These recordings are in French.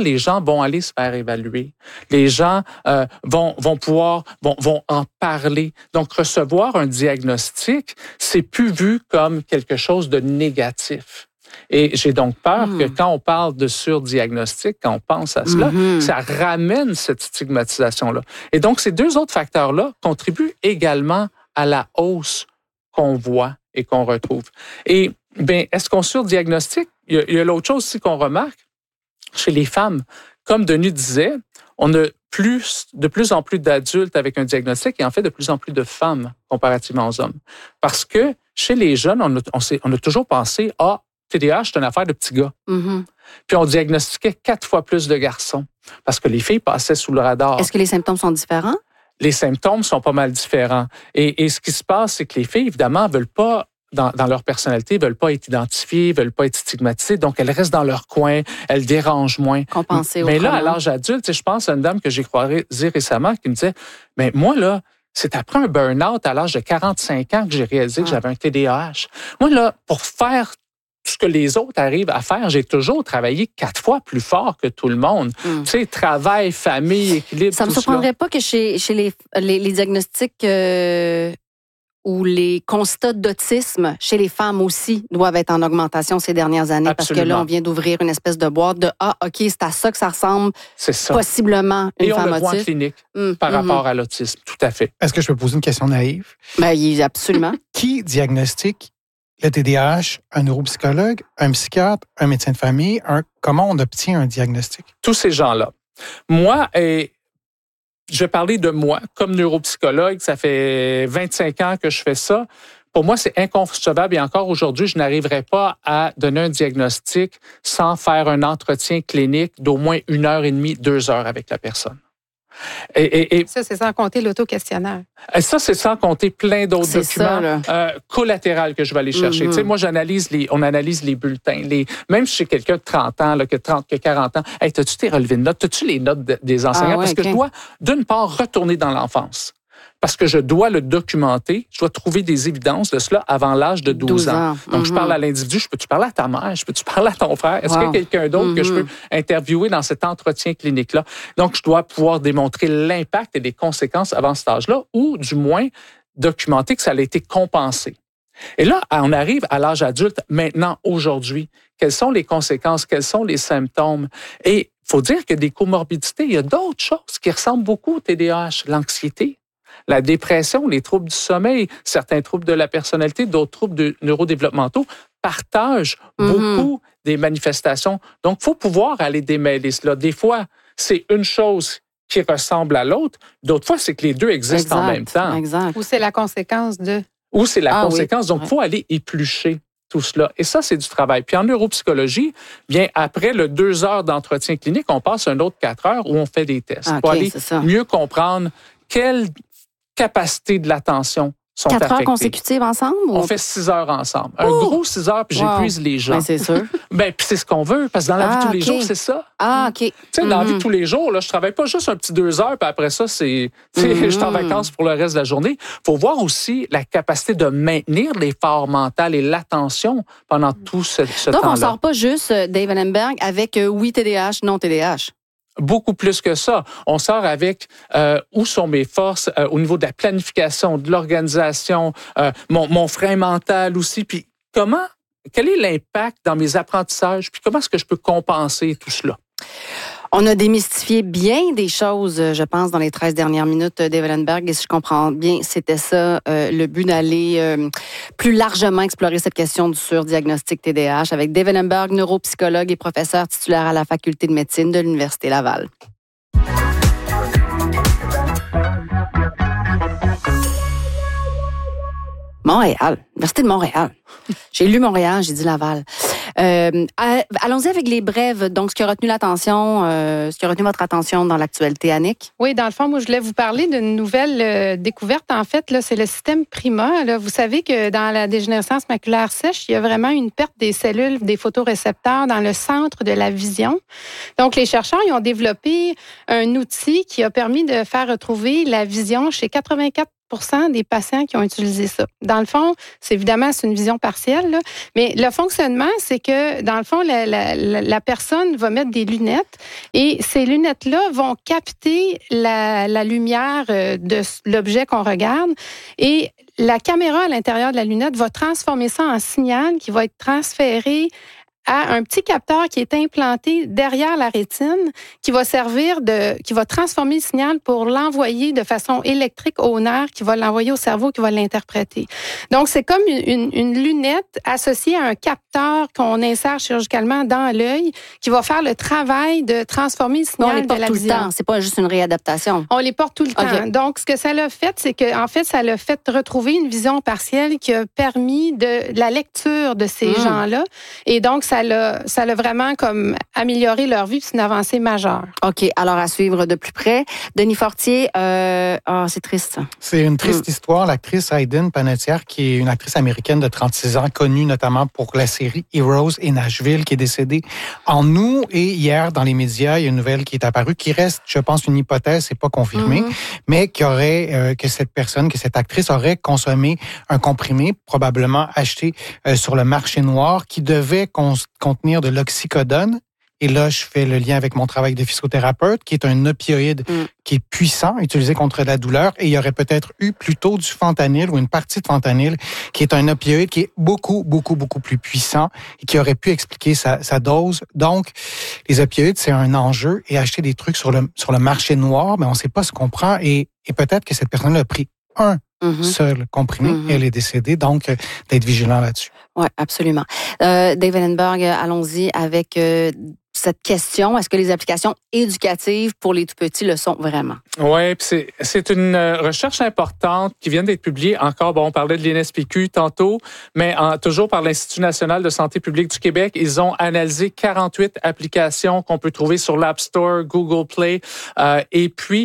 les gens vont aller se faire évaluer. Les gens vont en parler. Donc, recevoir un diagnostic, c'est plus vu comme quelque chose de négatif. Et j'ai donc peur que quand on parle de surdiagnostic, quand on pense à cela, ça ramène cette stigmatisation-là. Et donc, ces deux autres facteurs-là contribuent également à la hausse qu'on voit et qu'on retrouve. Et bien, est-ce qu'on surdiagnostique? Il y a l'autre chose aussi qu'on remarque chez les femmes. Comme Denis disait, on a de plus en plus d'adultes avec un diagnostic et en fait de plus en plus de femmes comparativement aux hommes. Parce que chez les jeunes, on a toujours pensé, TDAH, c'est une affaire de petits gars. Puis on diagnostiquait 4 fois plus de garçons parce que les filles passaient sous le radar. Est-ce que les symptômes sont différents? Les symptômes sont pas mal différents. Et ce qui se passe, c'est que les filles, évidemment, veulent pas, dans leur personnalité, veulent pas être identifiées, veulent pas être stigmatisées. Donc, elles restent dans leur coin, elles dérangent moins. Compenser Mais autrement. là, à l'âge adulte, je pense à une dame que j'ai croisée récemment qui me disait, mais moi, là, c'est après un burn-out à l'âge de 45 ans que j'ai réalisé que j'avais un TDAH. Moi, là, pour faire ce que les autres arrivent à faire, j'ai toujours travaillé 4 fois plus fort que tout le monde. Tu sais, travail, famille, équilibre, ça me surprendrait pas que chez les diagnostics ou les constats d'autisme chez les femmes aussi doivent être en augmentation ces dernières années. Absolument. Parce que là, on vient d'ouvrir une espèce de boîte de OK, c'est à ça que ça ressemble possiblement une et femme on le voit autiste. En clinique par rapport à l'autisme, tout à fait. Est-ce que je peux poser une question naïve? Ben, absolument. Qui diagnostique le TDAH, un neuropsychologue, un psychiatre, un médecin de famille? Comment on obtient un diagnostic? Tous ces gens-là. Moi, je vais parler de moi. Comme neuropsychologue, ça fait 25 ans que je fais ça. Pour moi, c'est inconcevable et encore aujourd'hui, je n'arriverai pas à donner un diagnostic sans faire un entretien clinique d'au moins 1h30, 2 heures avec la personne. Et ça, c'est sans compter l'auto-questionnaire. Ça, c'est sans compter plein d'autres documents collatéraux que je vais aller chercher. Tu sais, moi, on analyse les bulletins. Même chez quelqu'un de 30 ans, là, que 40 ans, hey, t'as-tu tes relevés de notes? T'as-tu les notes des enseignants? Parce que je dois, d'une part, retourner dans l'enfance. Parce que je dois le documenter, je dois trouver des évidences de cela avant l'âge de 12 ans. Donc, je parle à l'individu, peux-tu parler à ta mère, peux-tu parler à ton frère? Est-ce qu'il y a quelqu'un d'autre que je peux interviewer dans cet entretien clinique-là? Donc, je dois pouvoir démontrer l'impact et les conséquences avant cet âge-là, ou du moins documenter que ça a été compensé. Et là, on arrive à l'âge adulte, maintenant, aujourd'hui. Quelles sont les conséquences? Quels sont les symptômes? Et il faut dire que des comorbidités, il y a d'autres choses qui ressemblent beaucoup au TDAH, l'anxiété, la dépression, les troubles du sommeil, certains troubles de la personnalité, d'autres troubles neurodéveloppementaux partagent beaucoup des manifestations. Donc, il faut pouvoir aller démêler cela. Des fois, c'est une chose qui ressemble à l'autre. D'autres fois, c'est que les deux existent en même temps. Exact. Ou c'est la conséquence de... Ou c'est la conséquence. Donc, il faut aller éplucher tout cela. Et ça, c'est du travail. Puis en neuropsychologie, bien après le 2 heures d'entretien clinique, on passe un autre 4 heures où on fait des tests pour aller mieux comprendre quelle capacité de l'attention sont 4 affectées. heures consécutives ensemble? On fait 6 heures ensemble. Un gros 6 heures, puis j'épuise les gens. Ben, c'est sûr. Puis c'est ce qu'on veut, parce que dans la vie de tous les jours, c'est ça. OK. Tu sais, dans la vie de tous les jours, là, je travaille pas juste un petit 2 heures, puis après ça, je suis en vacances pour le reste de la journée. Il faut voir aussi la capacité de maintenir l'effort mental et l'attention pendant tout ce temps-là. Donc, on ne sort pas juste Dave Ellenberg avec oui TDAH, non TDAH. Beaucoup plus que ça. On sort avec où sont mes forces au niveau de la planification, de l'organisation, mon frein mental aussi. Puis quel est l'impact dans mes apprentissages? Puis comment est-ce que je peux compenser tout cela? On a démystifié bien des choses, je pense, dans les 13 dernières minutes d'Evelenberg. Et si je comprends bien, c'était ça, le but d'aller plus largement explorer cette question du surdiagnostic TDAH avec Dave Ellenberg, neuropsychologue et professeur titulaire à la Faculté de médecine de l'Université Laval. Montréal, Université de Montréal. J'ai lu Montréal, j'ai dit Laval. Allons-y avec les brèves. Donc, ce qui a retenu votre attention dans l'actualité, Annick? Oui, dans le fond, moi, je voulais vous parler d'une nouvelle découverte. En fait, là, c'est le système PRIMA. Là. Vous savez que dans la dégénérescence maculaire sèche, il y a vraiment une perte des cellules, des photorécepteurs dans le centre de la vision. Donc, les chercheurs ils ont développé un outil qui a permis de faire retrouver la vision chez 84 17% des patients qui ont utilisé ça. Dans le fond, c'est une vision partielle, là, mais le fonctionnement, c'est que, dans le fond, la personne va mettre des lunettes et ces lunettes-là vont capter la lumière de l'objet qu'on regarde et la caméra à l'intérieur de la lunette va transformer ça en signal qui va être transféré à un petit capteur qui est implanté derrière la rétine, qui va transformer le signal pour l'envoyer de façon électrique au nerf, qui va l'envoyer au cerveau, qui va l'interpréter. Donc, c'est comme une lunette associée à un capteur qu'on insère chirurgicalement dans l'œil, qui va faire le travail de transformer le signal de la vision. On les porte tout le temps, c'est pas juste une réadaptation. On les porte tout le temps. Donc, ce que ça l'a fait, c'est que, en fait, ça l'a fait retrouver une vision partielle qui a permis de la lecture de ces gens-là. Et donc, ça l'a vraiment comme amélioré leur vie, c'est une avancée majeure. OK, alors à suivre de plus près. Denis Fortier, c'est triste. C'est une triste histoire. L'actrice Hayden Panettiere, qui est une actrice américaine de 36 ans, connue notamment pour la série Heroes et Nashville, qui est décédée en août. Et hier, dans les médias, il y a une nouvelle qui est apparue, qui reste, je pense, une hypothèse, c'est pas confirmé, mais que cette actrice aurait consommé un comprimé, probablement acheté sur le marché noir, qui devait contenir de l'oxycodone. Et là, je fais le lien avec mon travail de physiothérapeute, qui est un opioïde qui est puissant, utilisé contre la douleur. Et il y aurait peut-être eu plutôt du fentanyl ou une partie de fentanyl, qui est un opioïde qui est beaucoup, beaucoup, beaucoup plus puissant et qui aurait pu expliquer sa dose. Donc, les opioïdes, c'est un enjeu. Et acheter des trucs sur le marché noir, mais on ne sait pas ce qu'on prend. Et peut-être que cette personne-là a pris un seul comprimé et elle est décédée. Donc, d'être vigilant là-dessus. Oui, absolument. Dave Ellenberg, allons-y avec cette question. Est-ce que les applications éducatives pour les tout-petits le sont vraiment? Oui, c'est une recherche importante qui vient d'être publiée encore. Bon, on parlait de l'INSPQ tantôt, mais toujours par l'Institut national de santé publique du Québec. Ils ont analysé 48 applications qu'on peut trouver sur l'App Store, Google Play, et puis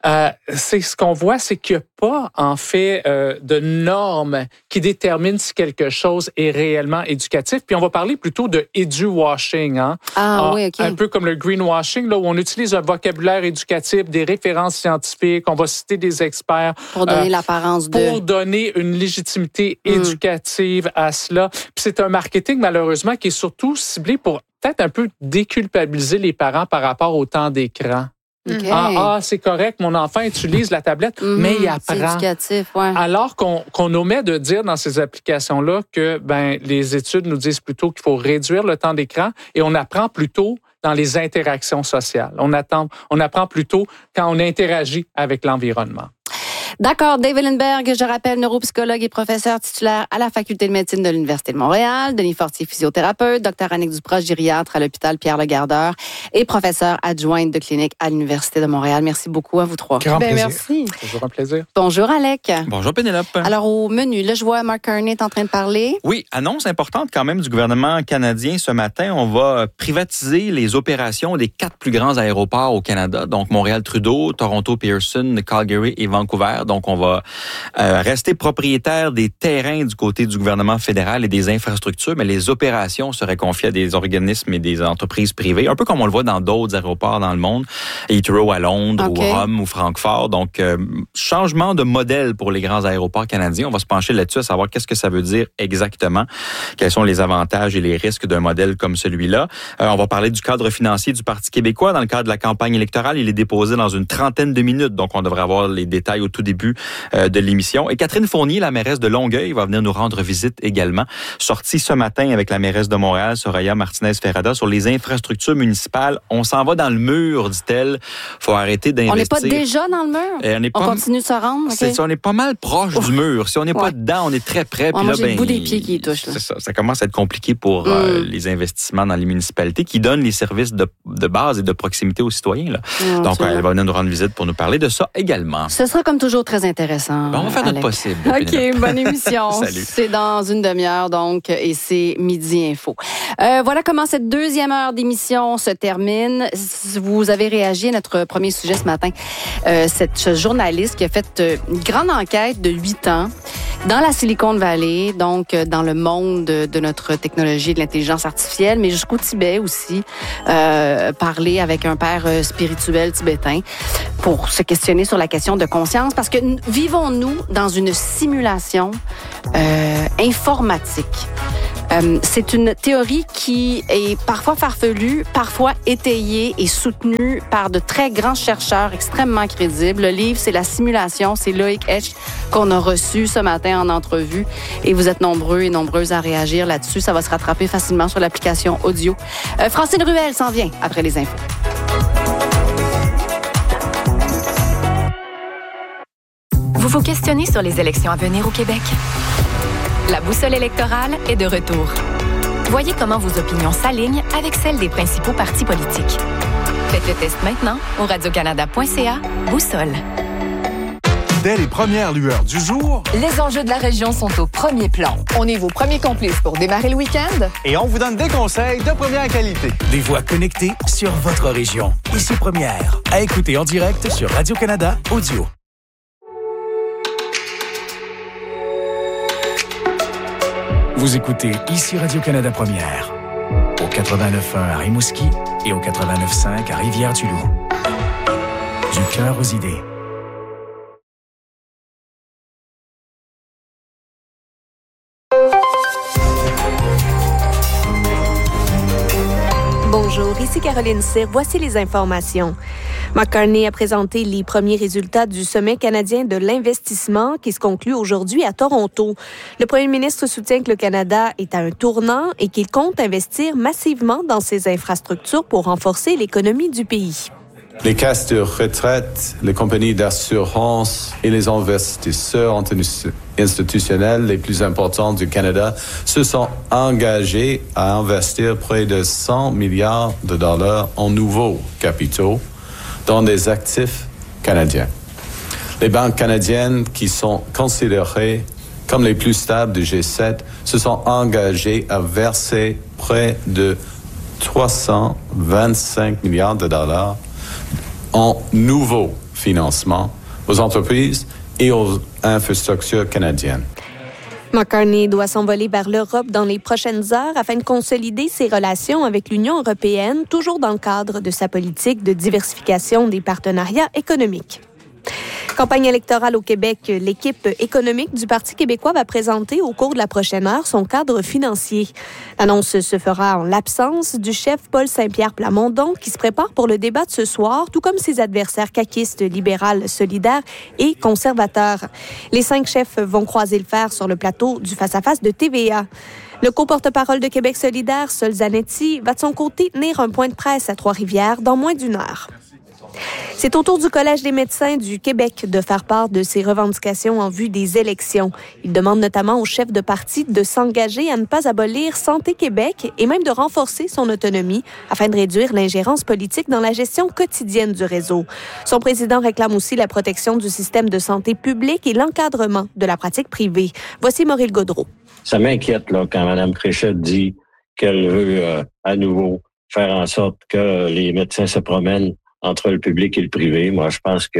c'est ce qu'on voit, c'est qu'il n'y a pas, en fait, de normes qui déterminent si quelque chose est réellement éducatif. Puis on va parler plutôt de edu-washing. Hein? Oui, OK. Un peu comme le greenwashing, là, où on utilise un vocabulaire éducatif, des références scientifiques, on va citer des experts. Pour donner l'apparence de... Pour donner une légitimité éducative à cela. Puis c'est un marketing, malheureusement, qui est surtout ciblé pour peut-être un peu déculpabiliser les parents par rapport au temps d'écran. Okay. C'est correct, mon enfant utilise la tablette, mais il apprend. C'est éducatif, ouais. Alors qu'on omet de dire dans ces applications-là que les études nous disent plutôt qu'il faut réduire le temps d'écran et on apprend plutôt dans les interactions sociales. On apprend plutôt quand on interagit avec l'environnement. D'accord. Dave Ellenberg, je rappelle, neuropsychologue et professeur titulaire à la Faculté de médecine de l'Université de Montréal. Denis Fortier, physiothérapeute. Dr. Annick Duproche, gériatre à l'hôpital Pierre-Legardeur et professeur adjointe de clinique à l'Université de Montréal. Merci beaucoup à vous trois. Grand plaisir. Merci. Toujours un plaisir. Bonjour, Alec. Bonjour, Pénélope. Alors, au menu, là, je vois Mark Carney est en train de parler. Oui, annonce importante quand même du gouvernement canadien ce matin. On va privatiser les opérations des 4 plus grands aéroports au Canada, donc Montréal-Trudeau, Toronto-Pearson, Calgary et Vancouver. Donc, on va rester propriétaire des terrains du côté du gouvernement fédéral et des infrastructures, mais les opérations seraient confiées à des organismes et des entreprises privées, un peu comme on le voit dans d'autres aéroports dans le monde, Heathrow à Londres ou Rome ou Francfort. Donc, changement de modèle pour les grands aéroports canadiens. On va se pencher là-dessus à savoir qu'est-ce que ça veut dire exactement, quels sont les avantages et les risques d'un modèle comme celui-là. On va parler du cadre financier du Parti québécois. Dans le cadre de la campagne électorale, il est déposé dans une trentaine de minutes, donc on devrait avoir les détails au tout début de l'émission. Et Catherine Fournier, la mairesse de Longueuil, va venir nous rendre visite également. Sortie ce matin avec la mairesse de Montréal, Soraya Martinez-Ferrada, sur les infrastructures municipales. On s'en va dans le mur, dit-elle. Faut arrêter d'investir. On n'est pas déjà dans le mur? On continue de se rendre? Okay. C'est ça, on est pas mal proche du mur. Si on n'est pas dedans, on est très près. Moi, j'ai le bout des pieds qui touche. C'est ça. Ça commence à être compliqué pour les investissements dans les municipalités qui donnent les services de base et de proximité aux citoyens. Là. Donc, elle va venir nous rendre visite pour nous parler de ça également. Ce sera comme toujours très intéressant. On va faire notre possible. OK, bonne émission. Salut. C'est dans une demi-heure, donc, et c'est Midi Info. Voilà comment cette deuxième heure d'émission se termine. Vous avez réagi à notre premier sujet ce matin. Cette journaliste qui a fait une grande enquête de 8 ans dans la Silicon Valley, donc dans le monde de notre technologie de l'intelligence artificielle, mais jusqu'au Tibet aussi, parler avec un père spirituel tibétain pour se questionner sur la question de conscience, parce que vivons-nous dans une simulation informatique? C'est une théorie qui est parfois farfelue, parfois étayée et soutenue par de très grands chercheurs extrêmement crédibles. Le livre, c'est La simulation, c'est Loïc Esch qu'on a reçu ce matin en entrevue et vous êtes nombreux et nombreuses à réagir là-dessus. Ça va se rattraper facilement sur l'application audio. Francine Ruel s'en vient après les infos. Vous vous questionnez sur les élections à venir au Québec? La boussole électorale est de retour. Voyez comment vos opinions s'alignent avec celles des principaux partis politiques. Faites le test maintenant au radiocanada.ca/boussole. Dès les premières lueurs du jour, les enjeux de la région sont au premier plan. On est vos premiers complices pour démarrer le week-end. et on vous donne des conseils de première qualité. Des voix connectées sur votre région. Ici Première, à écouter en direct sur Radio-Canada Audio. Vous écoutez ici Radio-Canada Première, au 89.1 à Rimouski et au 89.5 à Rivière-du-Loup. Du cœur aux idées. Bonjour, ici Caroline Cyr. Voici les informations. McCartney a présenté les premiers résultats du Sommet canadien de l'investissement qui se conclut aujourd'hui à Toronto. Le premier ministre soutient que le Canada est à un tournant et qu'il compte investir massivement dans ses infrastructures pour renforcer l'économie du pays. Les caisses de retraite, les compagnies d'assurance et les investisseurs institutionnels les plus importants du Canada se sont engagés à investir près de 100 milliards de dollars en nouveaux capitaux dans des actifs canadiens. Les banques canadiennes, qui sont considérées comme les plus stables du G7, se sont engagées à verser près de 325 milliards de dollars en nouveaux financements aux entreprises et aux infrastructures canadiennes. McCartney doit s'envoler vers l'Europe dans les prochaines heures afin de consolider ses relations avec l'Union européenne, toujours dans le cadre de sa politique de diversification des partenariats économiques. Campagne électorale au Québec, l'équipe économique du Parti québécois va présenter au cours de la prochaine heure son cadre financier. L'annonce se fera en l'absence du chef Paul Saint-Pierre Plamondon qui se prépare pour le débat de ce soir, tout comme ses adversaires caquistes, libéral, solidaires et conservateurs. Les 5 chefs vont croiser le fer sur le plateau du face-à-face de TVA. Le co-porte-parole de Québec solidaire, Sol Zanetti, va de son côté tenir un point de presse à Trois-Rivières dans moins d'une heure. C'est au tour du Collège des médecins du Québec de faire part de ses revendications en vue des élections. Il demande notamment aux chefs de parti de s'engager à ne pas abolir Santé Québec et même de renforcer son autonomie afin de réduire l'ingérence politique dans la gestion quotidienne du réseau. Son président réclame aussi la protection du système de santé publique et l'encadrement de la pratique privée. Voici Maurice Gaudreau. Ça m'inquiète là, quand Mme Créchette dit qu'elle veut à nouveau faire en sorte que les médecins se promènent entre le public et le privé. Moi, je pense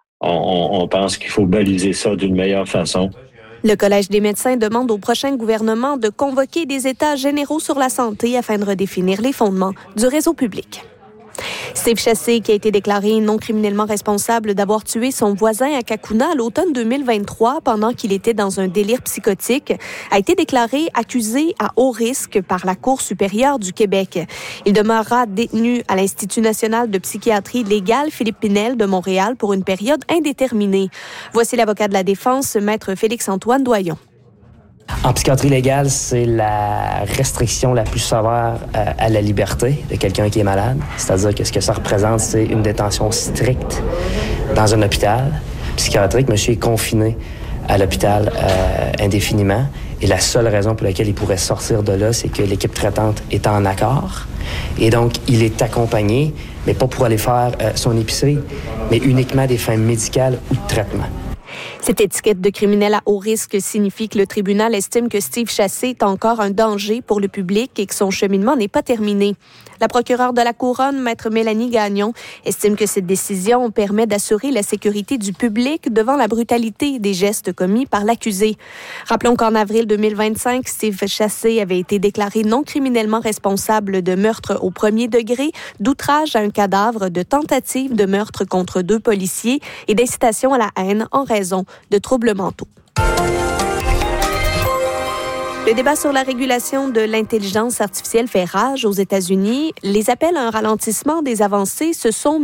on pense qu'il faut baliser ça d'une meilleure façon. Le Collège des médecins demande au prochain gouvernement de convoquer des États généraux sur la santé afin de redéfinir les fondements du réseau public. Steve Chassé, qui a été déclaré non criminellement responsable d'avoir tué son voisin à Kakuna à l'automne 2023 pendant qu'il était dans un délire psychotique, a été déclaré accusé à haut risque par la Cour supérieure du Québec. Il demeurera détenu à l'Institut national de psychiatrie légale Philippe Pinel de Montréal pour une période indéterminée. Voici l'avocat de la défense, maître Félix-Antoine Doyon. En psychiatrie légale, c'est la restriction la plus sévère à la liberté de quelqu'un qui est malade. C'est-à-dire que ce que ça représente, c'est une détention stricte dans un hôpital psychiatrique. Monsieur est confiné à l'hôpital indéfiniment. Et la seule raison pour laquelle il pourrait sortir de là, c'est que l'équipe traitante est en accord. Et donc, il est accompagné, mais pas pour aller faire son épicerie, mais uniquement à des fins médicales ou de traitement. Cette étiquette de criminel à haut risque signifie que le tribunal estime que Steve Chassé est encore un danger pour le public et que son cheminement n'est pas terminé. La procureure de la Couronne, Maître Mélanie Gagnon, estime que cette décision permet d'assurer la sécurité du public devant la brutalité des gestes commis par l'accusé. Rappelons qu'en avril 2025, Steve Chassé avait été déclaré non criminellement responsable de meurtre au premier degré, d'outrage à un cadavre, de tentative de meurtre contre 2 policiers et d'incitation à la haine en raison de troubles mentaux. Le débat sur la régulation de l'intelligence artificielle fait rage aux États-Unis. Les appels à un ralentissement des avancées se sont